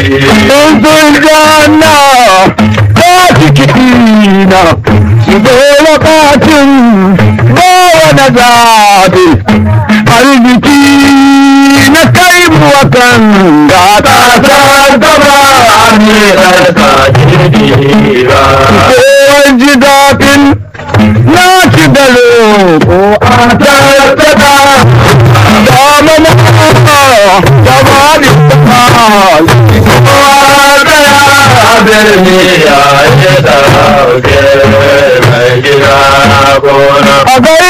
in sun jana ta cikina su dole katin ba wani zaɓe arziki na kai mu kan ga ƙasar gaba ne ɗarka jirgira kowar ji daɗin na ci da roƙo a tattata da mana da ba ni ta birni ya yi ɗauke mai gida gona